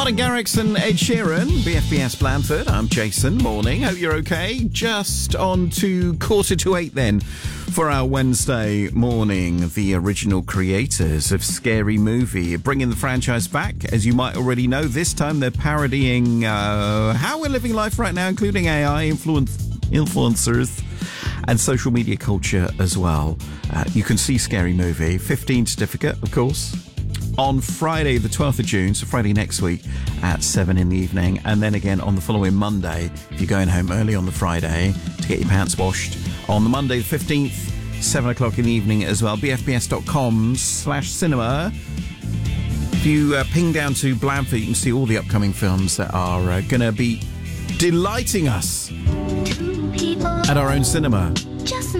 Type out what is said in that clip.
Martin Garrix and Ed Sheeran, BFBS Blandford. I'm Jason. Morning. Hope you're okay. Just on to 7:45 then for our Wednesday morning. The original creators of Scary Movie bringing the franchise back. As you might already know, this time they're parodying how we're living life right now, including AI, influencers, and social media culture as well. You can see Scary Movie, 15 certificate, of course, on Friday the 12th of June, so Friday next week at 7 in the evening, and then again on the following Monday, if you're going home early on the Friday to get your pants washed, on the Monday the 15th, 7 o'clock in the evening as well, bfbs.com/cinema. If you ping down to Blandford, you can see all the upcoming films that are going to be delighting us at our own cinema.